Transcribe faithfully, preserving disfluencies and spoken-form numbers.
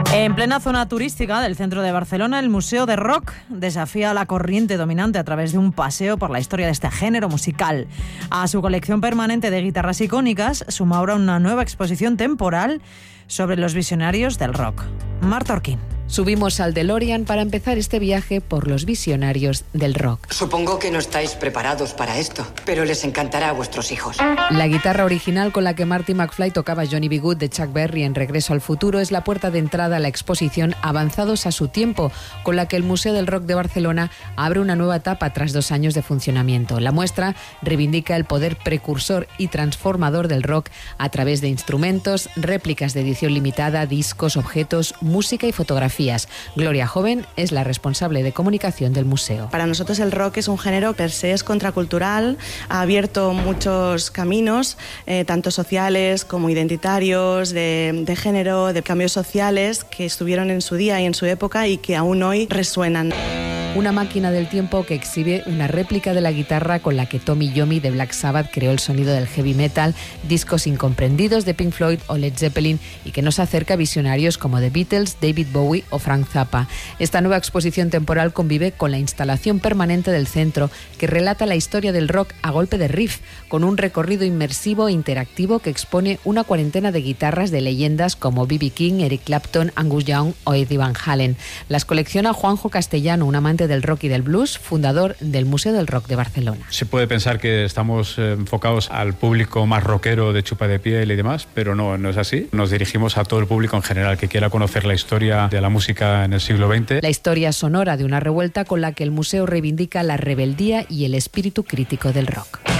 En plena zona turística del centro de Barcelona, el Museo del Rock desafía la corriente dominante a través de un paseo por la historia de este género musical. A su colección permanente de guitarras icónicas suma ahora una nueva exposición temporal sobre los visionarios del rock. Marta Orquín. Subimos al DeLorean para empezar este viaje por los visionarios del rock. Supongo que no estáis preparados para esto, pero les encantará a vuestros hijos. La guitarra original con la que Marty McFly tocaba Johnny B. Good de Chuck Berry en Regreso al Futuro es la puerta de entrada a la exposición Avanzados a su tiempo, con la que el Museo del Rock de Barcelona abre una nueva etapa tras dos años de funcionamiento. La muestra reivindica el poder precursor y transformador del rock a través de instrumentos, réplicas de edición limitada, discos, objetos, música y fotografía. Gloria Joven es la responsable de comunicación del museo. Para nosotros el rock es un género per se, es contracultural, ha abierto muchos caminos, eh, tanto sociales como identitarios, de, de género, de cambios sociales que estuvieron en su día y en su época y que aún hoy resuenan. Una máquina del tiempo que exhibe una réplica de la guitarra con la que Tommy Iommi de Black Sabbath creó el sonido del heavy metal, discos incomprendidos de Pink Floyd o Led Zeppelin y que nos acerca a visionarios como The Beatles, David Bowie o Frank Zappa. Esta nueva exposición temporal convive con la instalación permanente del centro que relata la historia del rock a golpe de riff, con un recorrido inmersivo e interactivo que expone una cuarentena de guitarras de leyendas como B B King, Eric Clapton, Angus Young o Eddie Van Halen. Las colecciona Juanjo Castellano, un amante del rock y del blues, fundador del Museo del Rock de Barcelona. Se puede pensar que estamos eh, enfocados al público más rockero de chupa de piel y demás, pero no, no es así. Nos dirigimos a todo el público en general que quiera conocer la historia de la música en el siglo veinte. La historia sonora de una revuelta con la que el museo reivindica la rebeldía y el espíritu crítico del rock.